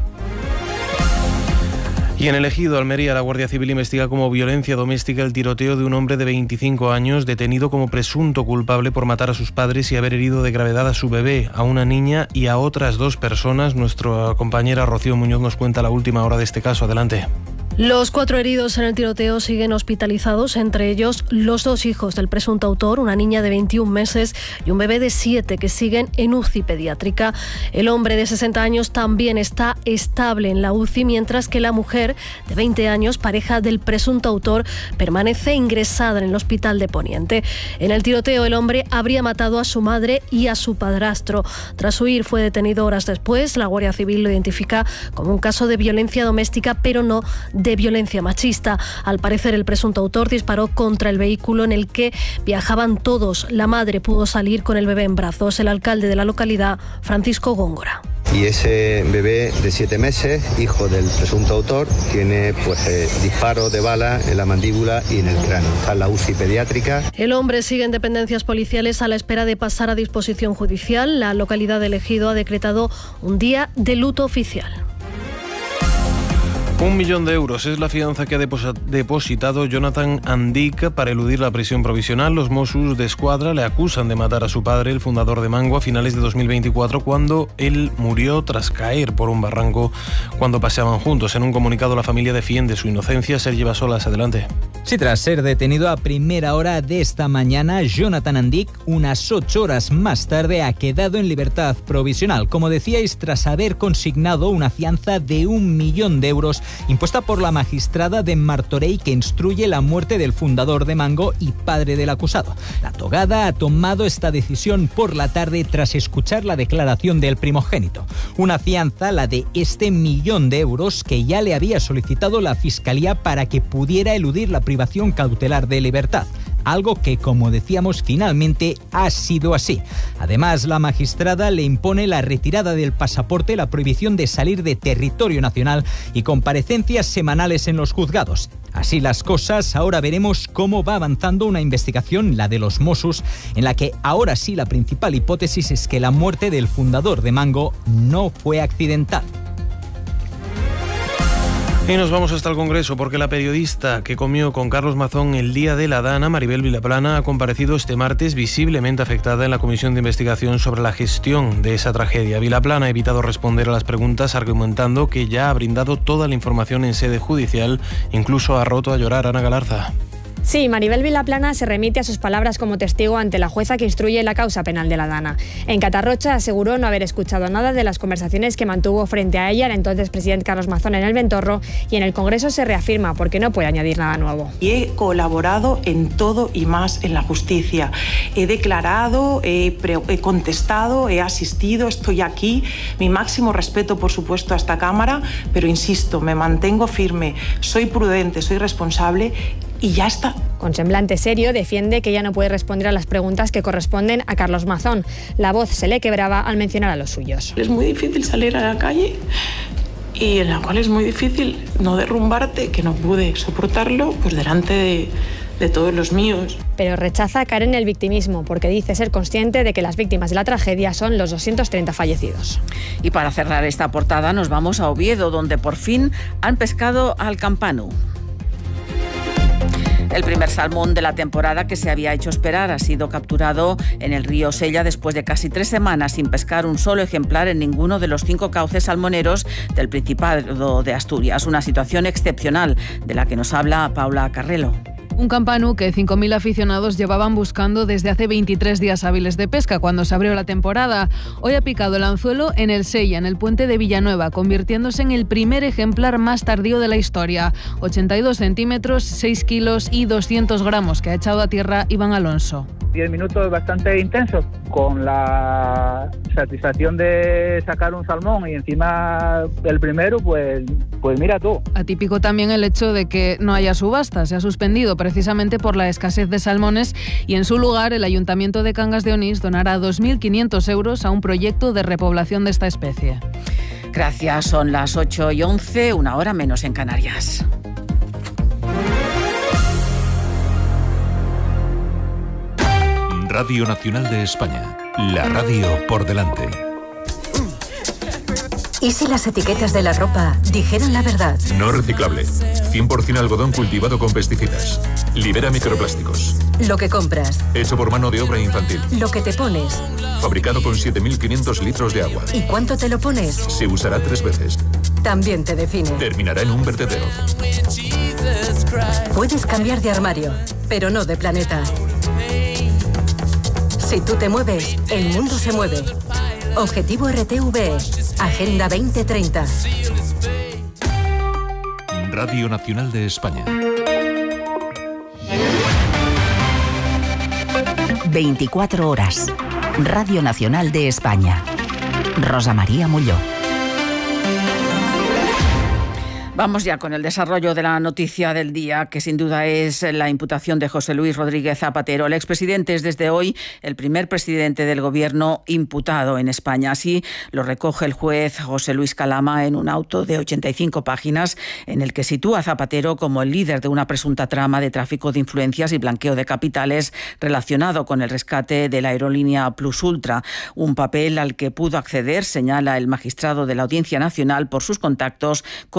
Y en el Ejido, Almería, la Guardia Civil investiga como violencia doméstica el tiroteo de un hombre de 25 años detenido como presunto culpable por matar a sus padres y haber herido de gravedad a su bebé, a una niña y a otras 2 personas. Nuestra compañera Rocío Muñoz nos cuenta la última hora de este caso. Adelante. Los 4 heridos en el tiroteo siguen hospitalizados, entre ellos los 2 hijos del presunto autor, una niña de 21 meses y un bebé de 7 que siguen en UCI pediátrica. El hombre de 60 años también está estable en la UCI, mientras que la mujer de 20 años, pareja del presunto autor, permanece ingresada en el hospital de Poniente. En el tiroteo, el hombre habría matado a su madre y a su padrastro. Tras huir, fue detenido horas después. La Guardia Civil lo identifica como un caso de violencia doméstica, pero no de violencia machista. Al parecer, el presunto autor disparó contra el vehículo en el que viajaban todos. La madre pudo salir con el bebé en brazos. El alcalde de la localidad, Francisco Góngora. Y ese bebé de 7 meses, hijo del presunto autor, tiene disparo de bala en la mandíbula y en el cráneo. Está en la UCI pediátrica. El hombre sigue en dependencias policiales a la espera de pasar a disposición judicial. La localidad de Ejido ha decretado un día de luto oficial. 1 millón de euros es la fianza que ha depositado Jonathan Andic para eludir la prisión provisional. Los Mossos d'Esquadra le acusan de matar a su padre, el fundador de Mango, a finales de 2024, cuando él murió tras caer por un barranco cuando paseaban juntos. En un comunicado, la familia defiende su inocencia. Sergi Basolas, adelante. Sí, tras ser detenido a primera hora de esta mañana, Jonathan Andic, unas 8 horas más tarde, ha quedado en libertad provisional. Como decíais, tras haber consignado una fianza de 1 millón de euros impuesta por la magistrada de Martorell, que instruye la muerte del fundador de Mango y padre del acusado. La togada ha tomado esta decisión por la tarde tras escuchar la declaración del primogénito. Una fianza, la de este 1 millón de euros, que ya le había solicitado la Fiscalía para que pudiera eludir la privación cautelar de libertad. Algo que, como decíamos, finalmente ha sido así. Además, la magistrada le impone la retirada del pasaporte, la prohibición de salir de territorio nacional y comparecencias semanales en los juzgados. Así las cosas, ahora veremos cómo va avanzando una investigación, la de los Mossos, en la que ahora sí la principal hipótesis es que la muerte del fundador de Mango no fue accidental. Y nos vamos hasta el Congreso porque la periodista que comió con Carlos Mazón el día de la Dana, Maribel Vilaplana, ha comparecido este martes visiblemente afectada en la comisión de investigación sobre la gestión de esa tragedia. Vilaplana ha evitado responder a las preguntas argumentando que ya ha brindado toda la información en sede judicial, incluso ha roto a llorar. Ana Galarza. Sí, Maribel Vilaplana se remite a sus palabras como testigo ante la jueza que instruye la causa penal de la Dana. En Catarrocha aseguró no haber escuchado nada de las conversaciones que mantuvo frente a ella el entonces presidente Carlos Mazón en el Ventorro, y en el Congreso se reafirma porque no puede añadir nada nuevo. Y he colaborado en todo y más en la justicia. He declarado, he contestado, he asistido, estoy aquí. Mi máximo respeto, por supuesto, a esta Cámara, pero insisto, me mantengo firme, soy prudente, soy responsable. Y ya está. Con semblante serio defiende que ya no puede responder a las preguntas que corresponden a Carlos Mazón. La voz se le quebraba al mencionar a los suyos. Es muy difícil salir a la calle y en la cual es muy difícil no derrumbarte, que no pude soportarlo pues delante de todos los míos. Pero rechaza caer en el victimismo porque dice ser consciente de que las víctimas de la tragedia son los 230 fallecidos. Y para cerrar esta portada nos vamos a Oviedo, donde por fin han pescado al campanu. El primer salmón de la temporada, que se había hecho esperar, ha sido capturado en el río Sella después de casi 3 semanas sin pescar un solo ejemplar en ninguno de los 5 cauces salmoneros del Principado de Asturias. Una situación excepcional de la que nos habla Paula Carrelo. Un campanu que 5.000 aficionados llevaban buscando desde hace 23 días hábiles de pesca, cuando se abrió la temporada. Hoy ha picado el anzuelo en el Sella, en el puente de Villanueva, convirtiéndose en el primer ejemplar más tardío de la historia. 82 centímetros, 6 kilos y 200 gramos que ha echado a tierra Iván Alonso. 10 minutos bastante intensos, con la satisfacción de sacar un salmón y encima el primero, pues mira tú. Atípico también el hecho de que no haya subasta, se ha suspendido precisamente por la escasez de salmones, y en su lugar el Ayuntamiento de Cangas de Onís donará 2.500 euros a un proyecto de repoblación de esta especie. Gracias, son las 8:11, 1 hora menos en Canarias. Radio Nacional de España, la radio por delante. ¿Y si las etiquetas de la ropa dijeran la verdad? No reciclable, 100% algodón cultivado con pesticidas. Libera microplásticos. Lo que compras. Hecho por mano de obra infantil. Lo que te pones. Fabricado con 7.500 litros de agua. ¿Y cuánto te lo pones? Se usará 3 veces. También te define. Terminará en un vertedero. Puedes cambiar de armario, pero no de planeta. Si tú te mueves, el mundo se mueve. Objetivo RTVE, Agenda 2030. Radio Nacional de España. 24 horas. Radio Nacional de España. Rosa María Molló. Vamos ya con el desarrollo de la noticia del día, que sin duda es la imputación de José Luis Rodríguez Zapatero. El expresidente es desde hoy el primer presidente del Gobierno imputado en España. Así lo recoge el juez José Luis Calama en un auto de 85 páginas en el que sitúa a Zapatero como el líder de una presunta trama de tráfico de influencias y blanqueo de capitales relacionado con el rescate de la aerolínea Plus Ultra, un papel al que pudo acceder, señala el magistrado de la Audiencia Nacional, por sus contactos con las administraciones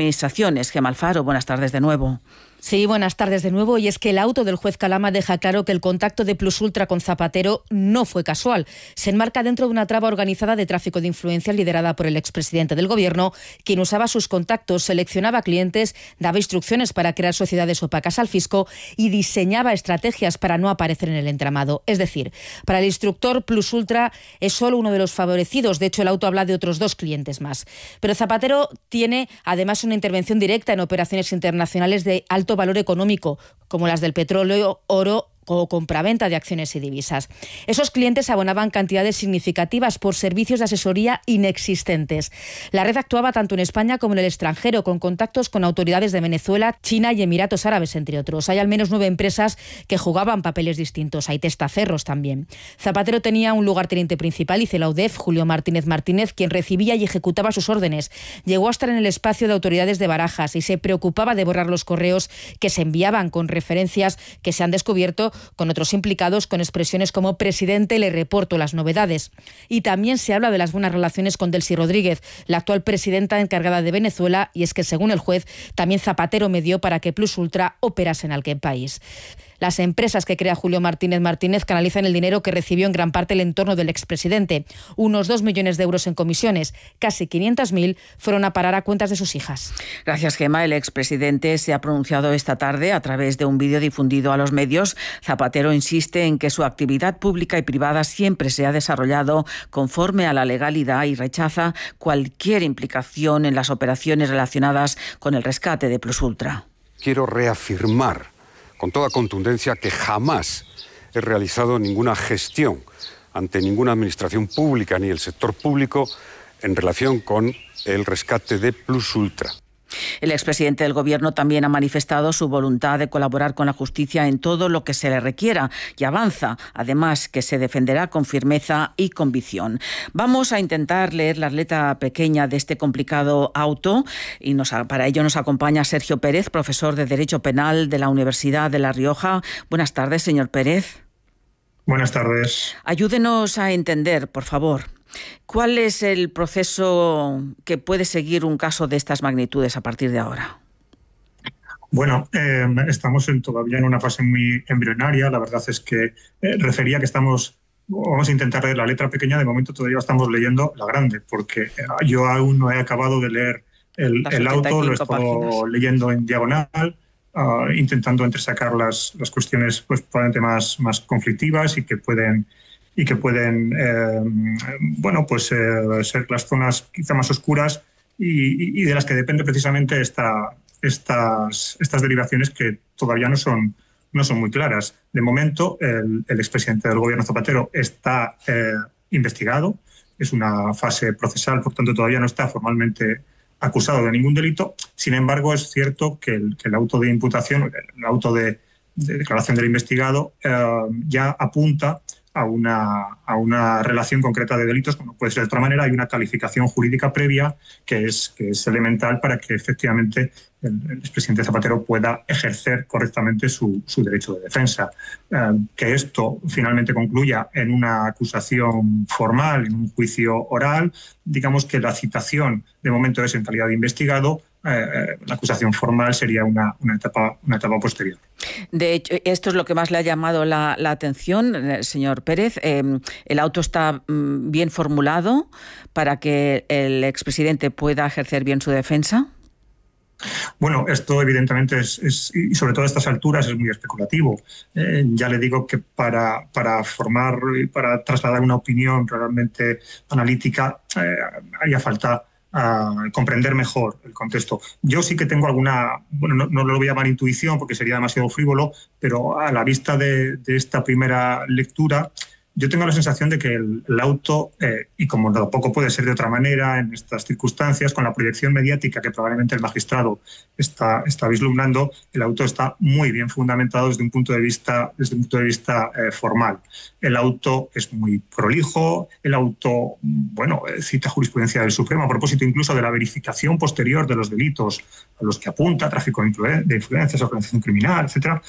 administraciones. Gemma Alfaro, buenas tardes de nuevo. Sí, buenas tardes de nuevo. Y es que el auto del juez Calama deja claro que el contacto de Plus Ultra con Zapatero no fue casual. Se enmarca dentro de una trama organizada de tráfico de influencias liderada por el expresidente del Gobierno, quien usaba sus contactos, seleccionaba clientes, daba instrucciones para crear sociedades opacas al fisco y diseñaba estrategias para no aparecer en el entramado. Es decir, para el instructor, Plus Ultra es solo uno de los favorecidos. De hecho, el auto habla de otros 2 clientes más. Pero Zapatero tiene además una intervención directa en operaciones internacionales de alto valor económico, como las del petróleo, oro o compraventa de acciones y divisas. Esos clientes abonaban cantidades significativas por servicios de asesoría inexistentes. La red actuaba tanto en España como en el extranjero, con contactos con autoridades de Venezuela, China y Emiratos Árabes, entre otros. Hay al menos 9 empresas que jugaban papeles distintos. Hay testaferros también. Zapatero tenía un lugarteniente principal, y la UDEF, Julio Martínez Martínez, quien recibía y ejecutaba sus órdenes. Llegó a estar en el espacio de autoridades de Barajas y se preocupaba de borrar los correos que se enviaban con referencias que se han descubierto con otros implicados, con expresiones como presidente, le reporto las novedades. Y también se habla de las buenas relaciones con Delcy Rodríguez, la actual presidenta encargada de Venezuela, y es que según el juez, también Zapatero medió para que Plus Ultra operase en aquel país. Las empresas que crea Julio Martínez Martínez canalizan el dinero que recibió en gran parte el entorno del expresidente. Unos 2 millones de euros en comisiones, casi 500.000 fueron a parar a cuentas de sus hijas. Gracias, Gemma. El expresidente se ha pronunciado esta tarde a través de un vídeo difundido a los medios. Zapatero insiste en que su actividad pública y privada siempre se ha desarrollado conforme a la legalidad y rechaza cualquier implicación en las operaciones relacionadas con el rescate de Plus Ultra. Quiero reafirmar con toda contundencia que jamás he realizado ninguna gestión ante ninguna administración pública ni el sector público en relación con el rescate de Plus Ultra. El expresidente del Gobierno también ha manifestado su voluntad de colaborar con la justicia en todo lo que se le requiera y avanza, además, que se defenderá con firmeza y convicción. Vamos a intentar leer la letra pequeña de este complicado auto y para ello nos acompaña Sergio Pérez, profesor de Derecho Penal de la Universidad de La Rioja. Buenas tardes, señor Pérez. Buenas tardes. Ayúdenos a entender, por favor. ¿Cuál es el proceso que puede seguir un caso de estas magnitudes a partir de ahora? Bueno, estamos todavía en una fase muy embrionaria. La verdad es que refería que vamos a intentar leer la letra pequeña. De momento todavía estamos leyendo la grande, porque yo aún no he acabado de leer el auto, lo he estado leyendo en diagonal, intentando entresacar las cuestiones pues, probablemente más conflictivas y que pueden ser las zonas quizá más oscuras y de las que depende precisamente estas derivaciones que todavía no son muy claras. De momento, el expresidente del Gobierno Zapatero está investigado, es una fase procesal, por tanto todavía no está formalmente acusado de ningún delito. Sin embargo, es cierto que el auto de imputación, el auto de declaración del investigado ya apunta a una relación concreta de delitos, como puede ser de otra manera. Hay una calificación jurídica previa que es elemental para que efectivamente el expresidente Zapatero pueda ejercer correctamente su derecho de defensa. Que esto finalmente concluya en una acusación formal, en un juicio oral, digamos que la citación de momento es en calidad de investigado. La acusación formal sería una etapa posterior. De hecho, esto es lo que más le ha llamado la atención, señor Pérez. ¿El auto está bien formulado para que el expresidente pueda ejercer bien su defensa? Bueno, esto evidentemente y sobre todo a estas alturas, es muy especulativo. Ya le digo que para formar y para trasladar una opinión realmente analítica haría falta comprender mejor el contexto. Yo sí que tengo alguna, no lo voy a llamar intuición porque sería demasiado frívolo, pero a la vista de esta primera lectura, yo tengo la sensación de que el auto, y como tampoco puede ser de otra manera en estas circunstancias, con la proyección mediática que probablemente el magistrado está vislumbrando, el auto está muy bien fundamentado desde un punto de vista formal. El auto es muy prolijo, el auto, cita jurisprudencia del Supremo a propósito incluso de la verificación posterior de los delitos a los que apunta, tráfico de influencias, organización criminal, etc.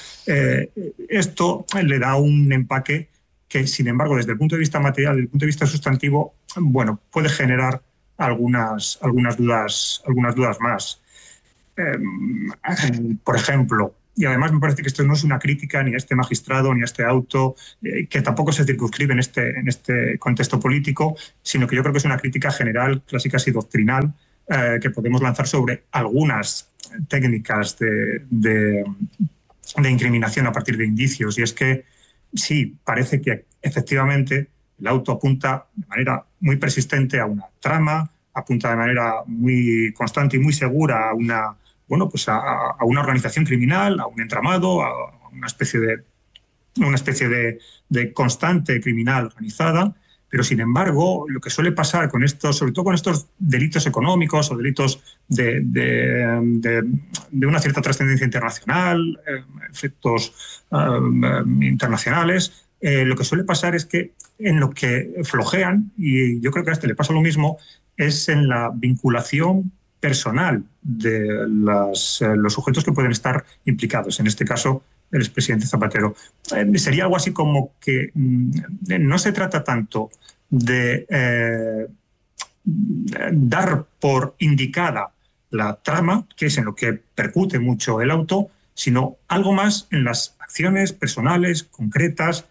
Esto le da un empaque que, sin embargo, desde el punto de vista material, desde el punto de vista sustantivo, puede generar algunas dudas más. por ejemplo, y además me parece que esto no es una crítica ni a este magistrado ni a este auto, que tampoco se circunscribe en este contexto político, sino que yo creo que es una crítica general, clásica y doctrinal, que podemos lanzar sobre algunas técnicas de incriminación a partir de indicios. Y es que sí, parece que efectivamente el auto apunta de manera muy persistente a una trama, apunta de manera muy constante y muy segura a una organización criminal, a un entramado, a una especie de constante criminal organizada. Pero, sin embargo, lo que suele pasar con estos, sobre todo con estos delitos económicos o delitos de una cierta trascendencia internacional, efectos internacionales, lo que suele pasar es que en lo que flojean, y yo creo que a este le pasa lo mismo, es en la vinculación personal de los sujetos que pueden estar implicados. En este caso, el expresidente Zapatero. Sería algo así como que no se trata tanto de dar por indicada la trama, que es en lo que percute mucho el auto, sino algo más en las acciones personales, concretas,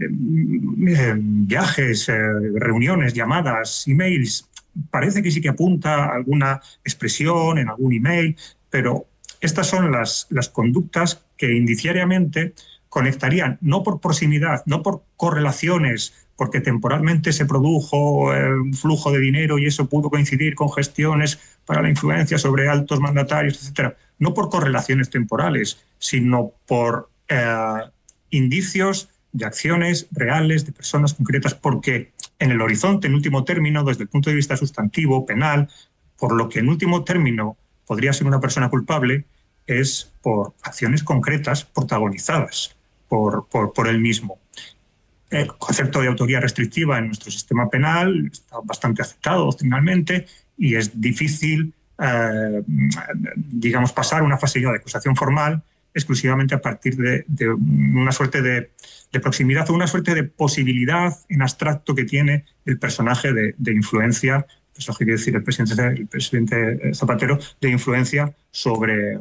viajes, reuniones, llamadas, emails. Parece que sí que apunta a alguna expresión en algún email, pero estas son las conductas que indiciariamente conectarían, no por proximidad, no por correlaciones, porque temporalmente se produjo un flujo de dinero y eso pudo coincidir con gestiones para la influencia sobre altos mandatarios, etcétera. No por correlaciones temporales, sino por indicios de acciones reales, de personas concretas, porque en el horizonte, en último término, desde el punto de vista sustantivo, penal, por lo que en último término podría ser una persona culpable, es por acciones concretas protagonizadas por él mismo. El concepto de autoría restrictiva en nuestro sistema penal está bastante aceptado doctrinalmente y es difícil, pasar una fase de acusación formal exclusivamente a partir de una suerte de proximidad o una suerte de posibilidad en abstracto que tiene el personaje de influencia, eso quiere decir el presidente Zapatero, de influencia sobre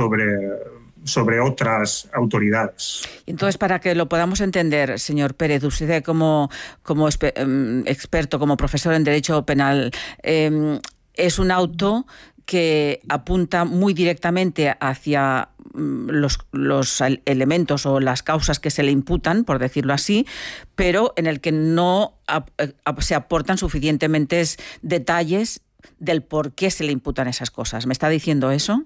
otras autoridades. Entonces, para que lo podamos entender, señor Pérez, usted como experto, como profesor en Derecho Penal, es un auto que apunta muy directamente hacia los elementos o las causas que se le imputan, por decirlo así, pero en el que no se aportan suficientemente detalles del por qué se le imputan esas cosas. ¿Me está diciendo eso?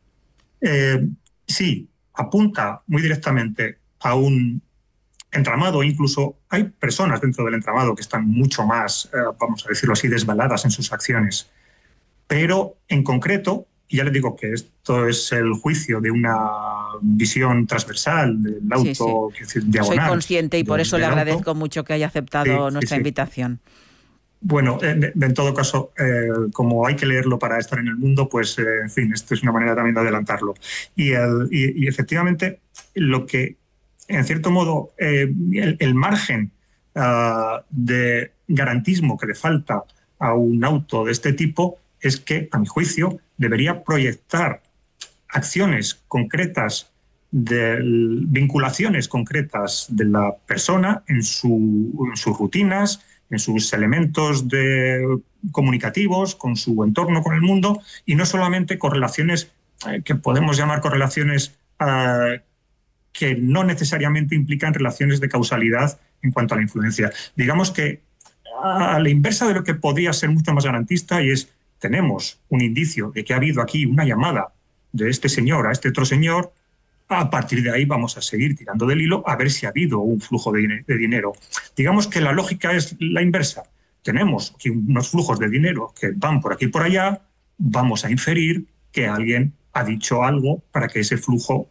Sí, apunta muy directamente a un entramado. Incluso hay personas dentro del entramado que están mucho más, vamos a decirlo así, desveladas en sus acciones. Pero en concreto, y ya les digo que esto es el juicio de una visión transversal del auto, sí. Decir, diagonal. Soy consciente y por eso le agradezco mucho que haya aceptado nuestra invitación. Bueno, en todo caso, como hay que leerlo para estar en el mundo, pues, en fin, esto es una manera también de adelantarlo. Y efectivamente, lo que, en cierto modo, el margen de garantismo que le falta a un auto de este tipo es que, a mi juicio, debería proyectar acciones concretas, vinculaciones concretas de la persona en sus rutinas, en sus elementos comunicativos, con su entorno, con el mundo, y no solamente correlaciones que podemos llamar correlaciones que no necesariamente implican relaciones de causalidad en cuanto a la influencia. Digamos que a la inversa de lo que podría ser mucho más garantista, y es tenemos un indicio de que ha habido aquí una llamada de este señor a este otro señor, a partir de ahí vamos a seguir tirando del hilo a ver si ha habido un flujo de dinero. Digamos que la lógica es la inversa. Tenemos aquí unos flujos de dinero que van por aquí y por allá, vamos a inferir que alguien ha dicho algo para que ese flujo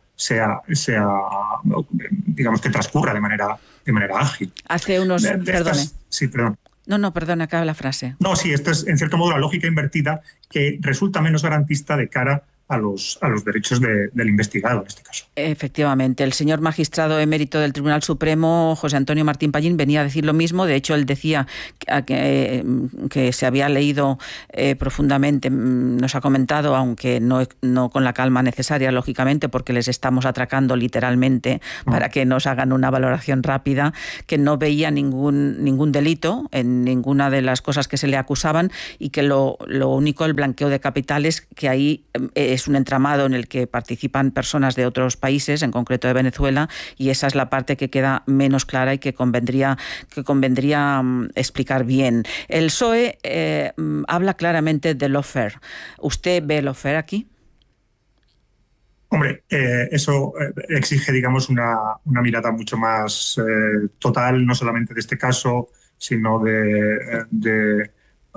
digamos que transcurra de manera ágil. Hace unos... Perdone. Sí, perdón. No, perdona, acaba la frase. No, sí, esto es en cierto modo la lógica invertida que resulta menos garantista de cara a los derechos del investigado en este caso. Efectivamente, el señor magistrado emérito del Tribunal Supremo, José Antonio Martín Pallín, venía a decir lo mismo. De hecho, él decía que se había leído profundamente, nos ha comentado, aunque no con la calma necesaria, lógicamente, porque les estamos atracando literalmente para que nos hagan una valoración rápida, que no veía ningún delito en ninguna de las cosas que se le acusaban y que lo único, el blanqueo de capitales, que ahí es un entramado en el que participan personas de otros países, en concreto de Venezuela, y esa es la parte que queda menos clara y que convendría explicar bien. El PSOE habla claramente de lawfare. ¿Usted ve lawfare aquí? Hombre, eso exige, digamos, una mirada mucho más total, no solamente de este caso, sino de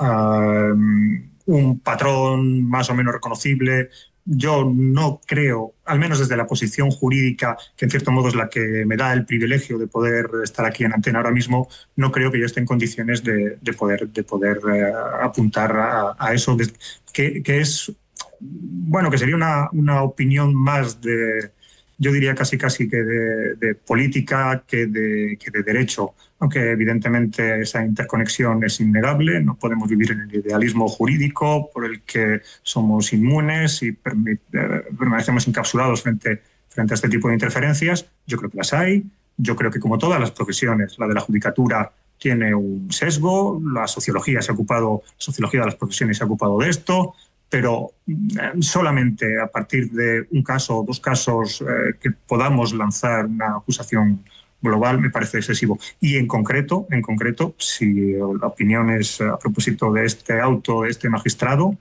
un patrón más o menos reconocible. Yo no creo, al menos desde la posición jurídica, que en cierto modo es la que me da el privilegio de poder estar aquí en Antena ahora mismo, no creo que yo esté en condiciones de poder apuntar a eso, que es, bueno, que sería una opinión más de, yo diría casi que de política que de derecho, aunque evidentemente esa interconexión es innegable. No podemos vivir en el idealismo jurídico por el que somos inmunes y permanecemos encapsulados frente a este tipo de interferencias. Yo creo que las hay. Yo creo que, como todas las profesiones, la de la judicatura tiene un sesgo. La sociología de las profesiones se ha ocupado de esto, pero solamente a partir de un caso o dos casos que podamos lanzar una acusación global me parece excesivo. Y en concreto, si la opinión es a propósito de este auto de este magistrado,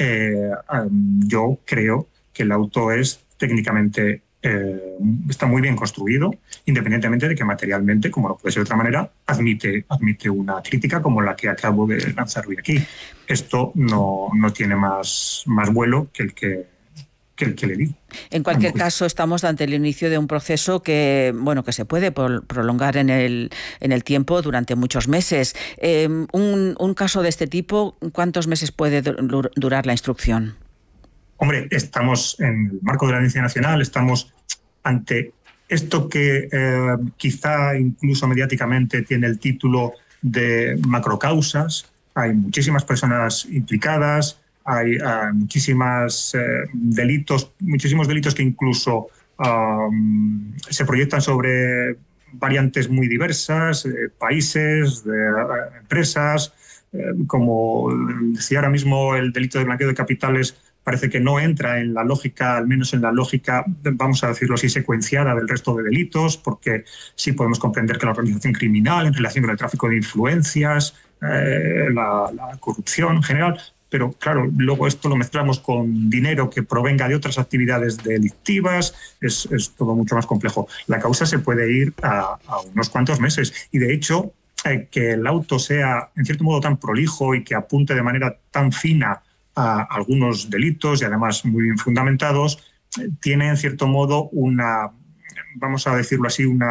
yo creo que el auto es técnicamente está muy bien construido, independientemente de que materialmente, como no puede ser de otra manera, admite una crítica como la que acabo de lanzar hoy aquí. Esto no tiene más vuelo que el que le digo. En cualquier caso, estamos ante el inicio de un proceso que se puede prolongar en el tiempo durante muchos meses. Un caso de este tipo, ¿cuántos meses puede durar la instrucción? Hombre, estamos en el marco de la Audiencia Nacional, estamos ante esto que quizá incluso mediáticamente tiene el título de macrocausas. Hay muchísimas personas implicadas, hay muchísimos delitos que incluso se proyectan sobre variantes muy diversas, países, empresas. Como decía ahora mismo, el delito de blanqueo de capitales parece que no entra en la lógica, al menos en la lógica, vamos a decirlo así, secuenciada del resto de delitos, porque sí podemos comprender que la organización criminal en relación con el tráfico de influencias, la corrupción en general, pero claro, luego esto lo mezclamos con dinero que provenga de otras actividades delictivas, es todo mucho más complejo. La causa se puede ir a unos cuantos meses y, de hecho, que el auto sea en cierto modo tan prolijo y que apunte de manera tan fina a algunos delitos y además muy bien fundamentados, tiene en cierto modo vamos a decirlo así, un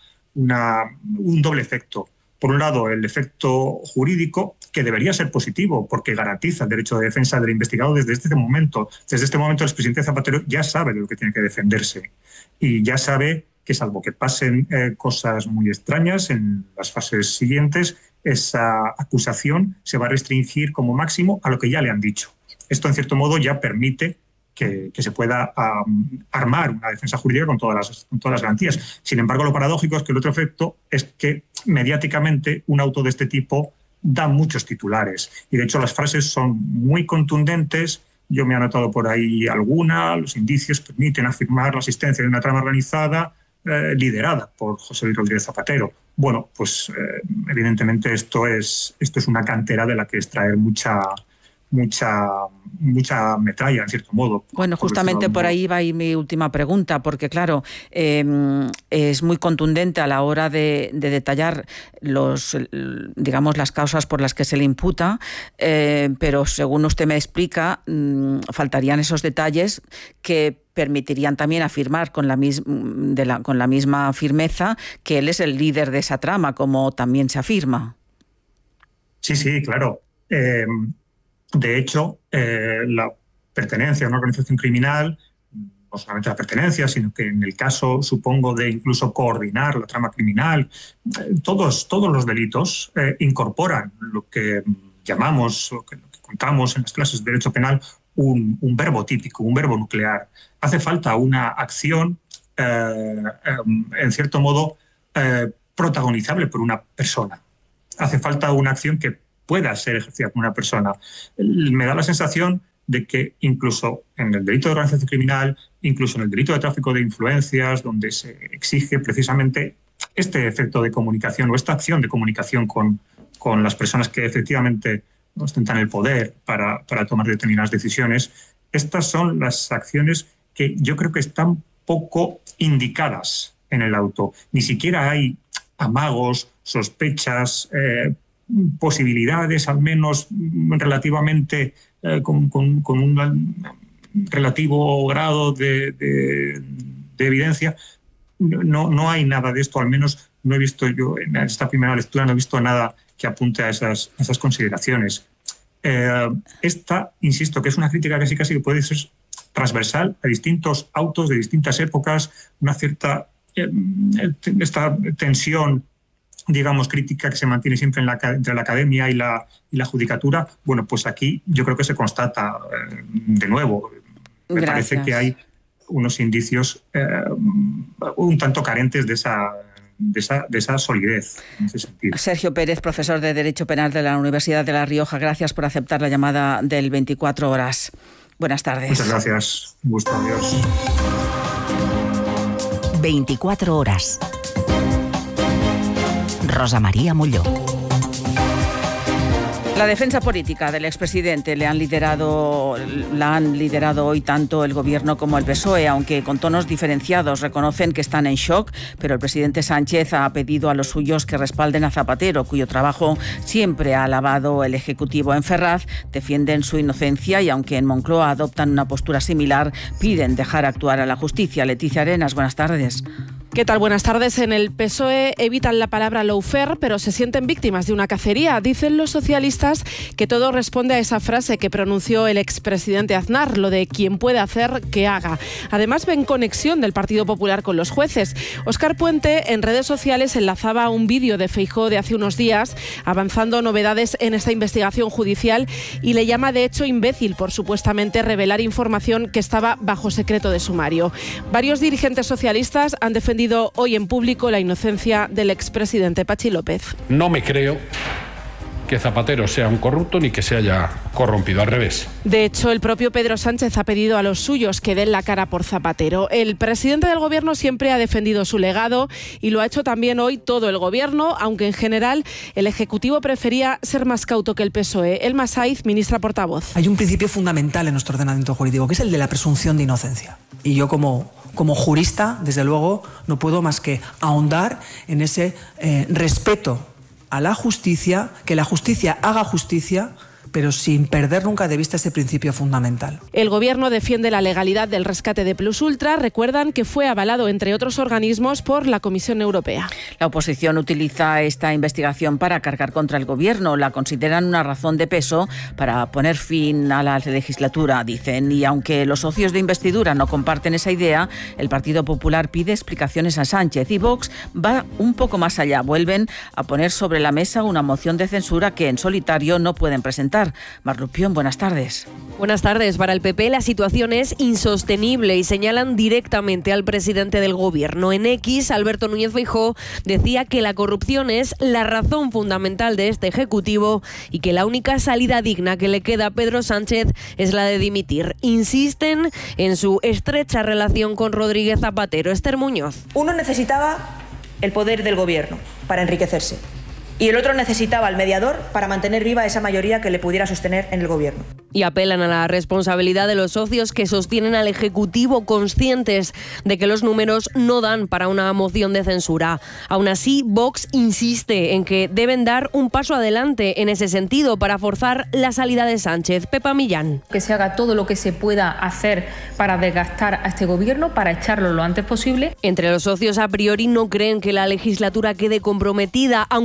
doble efecto. Por un lado, el efecto jurídico, que debería ser positivo porque garantiza el derecho de defensa del investigado desde este momento. Desde este momento el expresidente Zapatero ya sabe de lo que tiene que defenderse y ya sabe que, salvo que pasen cosas muy extrañas en las fases siguientes, esa acusación se va a restringir como máximo a lo que ya le han dicho. Esto, en cierto modo, ya permite que se pueda armar una defensa jurídica con todas las garantías. Sin embargo, lo paradójico es que el otro efecto es que mediáticamente un auto de este tipo da muchos titulares. Y, de hecho, las frases son muy contundentes. Yo me he anotado por ahí alguna. Los indicios permiten afirmar la existencia de una trama organizada liderada por José Luis Rodríguez Zapatero. Bueno, pues evidentemente esto es una cantera de la que extraer mucha metralla, en cierto modo. Bueno, justamente por ahí va mi última pregunta, porque claro, es muy contundente a la hora de detallar las causas por las que se le imputa, pero según usted me explica, faltarían esos detalles que permitirían también afirmar con la misma firmeza que él es el líder de esa trama, como también se afirma. Sí, claro. De hecho, pertenencia a una organización criminal, no solamente la pertenencia, sino que en el caso, supongo, de incluso coordinar la trama criminal, todos los delitos incorporan lo que llamamos, lo que contamos en las clases de derecho penal, un verbo típico, un verbo nuclear. Hace falta una acción, en cierto modo, protagonizable por una persona. Hace falta una acción que pueda ser ejercida por una persona. Me da la sensación de que incluso en el delito de organización criminal, incluso en el delito de tráfico de influencias, donde se exige precisamente este efecto de comunicación o esta acción de comunicación con las personas que efectivamente ostentan el poder para tomar determinadas decisiones, estas son las acciones que yo creo que están poco indicadas en el auto. Ni siquiera hay amagos, sospechas, posibilidades, al menos relativamente con un relativo grado de evidencia. No hay nada de esto, al menos no he visto yo en esta primera lectura, no he visto nada que apunte a esas consideraciones. Esta, insisto, que es una crítica casi que puede ser transversal a distintos autos de distintas épocas, una cierta esta tensión, digamos, crítica que se mantiene siempre entre la academia y la judicatura. Bueno, pues aquí yo creo que se constata de nuevo. Me parece que hay unos indicios un tanto carentes de esa solidez en ese sentido. Sergio Pérez, profesor de Derecho Penal de la Universidad de La Rioja, gracias por aceptar la llamada del 24 horas. Buenas tardes. Muchas gracias. Un gusto. Adiós. 24 horas. Rosa María Molló. La defensa política del expresidente la han liderado hoy tanto el Gobierno como el PSOE, aunque con tonos diferenciados. Reconocen que están en shock, pero el presidente Sánchez ha pedido a los suyos que respalden a Zapatero, cuyo trabajo siempre ha alabado el Ejecutivo. En Ferraz defienden su inocencia y, aunque en Moncloa adoptan una postura similar, piden dejar actuar a la justicia. Leticia Arenas, buenas tardes. ¿Qué tal? Buenas tardes. En el PSOE evitan la palabra lawfare, pero se sienten víctimas de una cacería. Dicen los socialistas que todo responde a esa frase que pronunció el expresidente Aznar, lo de quien puede hacer, que haga. Además, ven conexión del Partido Popular con los jueces. Óscar Puente en redes sociales enlazaba un vídeo de Feijóo de hace unos días, avanzando novedades en esta investigación judicial, y le llama de hecho imbécil por supuestamente revelar información que estaba bajo secreto de sumario. Varios dirigentes socialistas han defendido hoy en público la inocencia del expresidente Patxi López. No me creo que Zapatero sea un corrupto ni que se haya corrompido, al revés. De hecho, el propio Pedro Sánchez ha pedido a los suyos que den la cara por Zapatero. El presidente del Gobierno siempre ha defendido su legado y lo ha hecho también hoy todo el Gobierno, aunque en general el Ejecutivo prefería ser más cauto que el PSOE. Elma Saiz, ministra portavoz. Hay un principio fundamental en nuestro ordenamiento jurídico, que es el de la presunción de inocencia. Y yo como jurista, desde luego, no puedo más que ahondar en ese respeto a la justicia, que la justicia haga justicia, pero sin perder nunca de vista ese principio fundamental. El Gobierno defiende la legalidad del rescate de Plus Ultra. Recuerdan que fue avalado, entre otros organismos, por la Comisión Europea. La oposición utiliza esta investigación para cargar contra el Gobierno. La consideran una razón de peso para poner fin a la legislatura, dicen. Y aunque los socios de investidura no comparten esa idea, el Partido Popular pide explicaciones a Sánchez y Vox va un poco más allá. Vuelven a poner sobre la mesa una moción de censura que en solitario no pueden presentar. Mar Lupión, buenas tardes. Buenas tardes. Para el PP la situación es insostenible y señalan directamente al presidente del Gobierno. En X, Alberto Núñez Feijóo decía que la corrupción es la razón fundamental de este Ejecutivo y que la única salida digna que le queda a Pedro Sánchez es la de dimitir. Insisten en su estrecha relación con Rodríguez Zapatero. Esther Muñoz. Uno necesitaba el poder del Gobierno para enriquecerse. Y el otro necesitaba al mediador para mantener viva esa mayoría que le pudiera sostener en el Gobierno. Y apelan a la responsabilidad de los socios que sostienen al Ejecutivo, conscientes de que los números no dan para una moción de censura. Aún así, Vox insiste en que deben dar un paso adelante en ese sentido para forzar la salida de Sánchez. Pepa Millán. Que se haga todo lo que se pueda hacer para desgastar a este Gobierno, para echarlo lo antes posible. Entre los socios, a priori, no creen que la legislatura quede comprometida, aunque algunos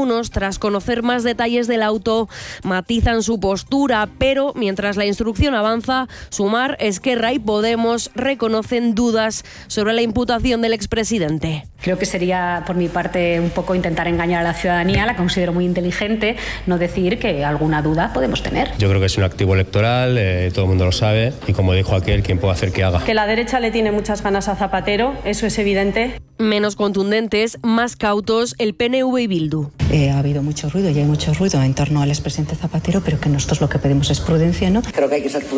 Algunos, tras conocer más detalles del auto, matizan su postura, pero mientras la instrucción avanza, Sumar, Esquerra y Podemos reconocen dudas sobre la imputación del expresidente. Creo que sería, por mi parte, un poco intentar engañar a la ciudadanía, la considero muy inteligente, no decir que alguna duda podemos tener. Yo creo que es un activo electoral, todo el mundo lo sabe, y como dijo aquel, ¿quién puede hacer que haga? Que la derecha le tiene muchas ganas a Zapatero, eso es evidente. Menos contundentes, más cautos, el PNV y Bildu. Ha habido mucho ruido y hay mucho ruido en torno al expresidente Zapatero, pero que nosotros lo que pedimos es prudencia, ¿no? Creo que hay que ser prudente.